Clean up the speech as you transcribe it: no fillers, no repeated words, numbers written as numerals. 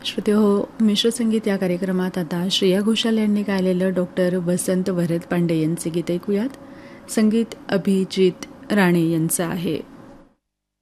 श्रोते हो, मिश्र संगीत या कार्यक्रमात आता श्रेया घोषाल यांनी गायलेलं डॉक्टर वसंत भरत पांडे यांचे गीत ऐकूयात. संगीत अभिजित राणे यांचं आहे.